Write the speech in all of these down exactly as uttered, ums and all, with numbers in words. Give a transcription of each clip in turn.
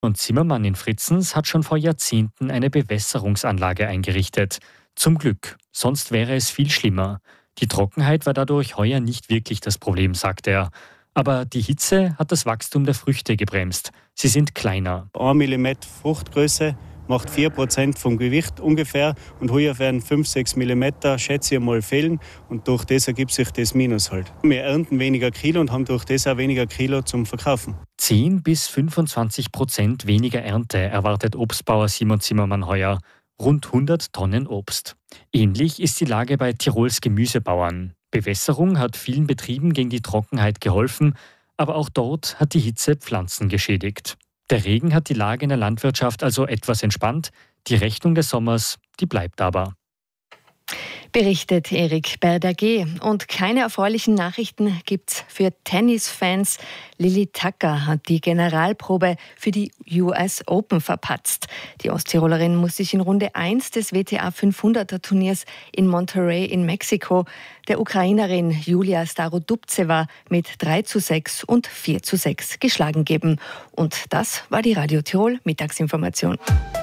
Und Zimmermann in Fritzens hat schon vor Jahrzehnten eine Bewässerungsanlage eingerichtet. Zum Glück, sonst wäre es viel schlimmer. Die Trockenheit war dadurch heuer nicht wirklich das Problem, sagt er. Aber die Hitze hat das Wachstum der Früchte gebremst. Sie sind kleiner. ein Millimeter Fruchtgröße macht vier Prozent vom Gewicht ungefähr. Und heuer werden fünf bis sechs Millimeter, schätze ich mal, fehlen. Und durch das ergibt sich das Minus halt. Wir ernten weniger Kilo und haben durch das auch weniger Kilo zum Verkaufen. zehn bis fünfundzwanzig Prozent weniger Ernte erwartet Obstbauer Simon Zimmermann heuer. Rund hundert Tonnen Obst. Ähnlich ist die Lage bei Tirols Gemüsebauern. Bewässerung hat vielen Betrieben gegen die Trockenheit geholfen, aber auch dort hat die Hitze Pflanzen geschädigt. Der Regen hat die Lage in der Landwirtschaft also etwas entspannt. Die Rechnung des Sommers, die bleibt aber. Berichtet Erik Berdaget. Und keine erfreulichen Nachrichten gibt's für Tennisfans. Lilly Tucker hat die Generalprobe für die U S Open verpatzt. Die Osttirolerin muss sich in Runde eins des W T A fünfhunderter Turniers in Monterrey in Mexiko der Ukrainerin Julia Starodubtseva mit drei zu sechs und vier zu sechs geschlagen geben. Und das war die Radio Tirol Mittagsinformation.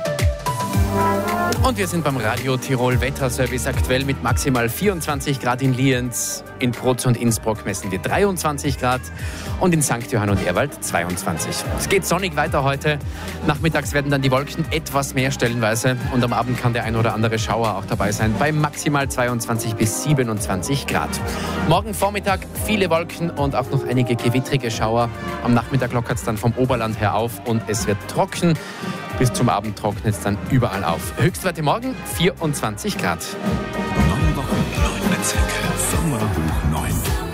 Und wir sind beim Radio Tirol Wetterservice aktuell mit maximal vierundzwanzig Grad in Lienz. In Proz und Innsbruck messen wir dreiundzwanzig Grad und in Sankt Johann und Ehrwald zweiundzwanzig. Es geht sonnig weiter heute. Nachmittags werden dann die Wolken etwas mehr stellenweise und am Abend kann der ein oder andere Schauer auch dabei sein bei maximal zweiundzwanzig bis siebenundzwanzig Grad. Morgen Vormittag viele Wolken und auch noch einige gewittrige Schauer. Am Nachmittag lockert es dann vom Oberland her auf und es wird trocken. Bis zum Abend trocknet es dann überall auf. Höchstwerte morgen vierundzwanzig Grad. Neun Wochen, neun Bezirke, Sommer hoch neun.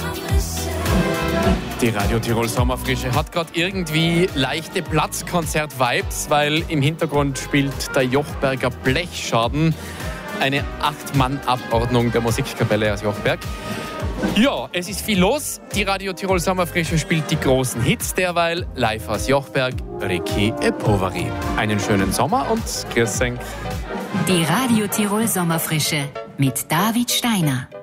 Die Radio Tirol Sommerfrische hat gerade irgendwie leichte Platzkonzert-Vibes, weil im Hintergrund spielt der Jochberger Blechschaden, eine Acht-Mann-Abordnung der Musikkapelle aus Jochberg. Ja, es ist viel los. Die Radio Tirol Sommerfrische spielt die großen Hits derweil. Live aus Jochberg, Ricky Epovari. Einen schönen Sommer und grüß euch. Die Radio Tirol Sommerfrische mit David Steiner.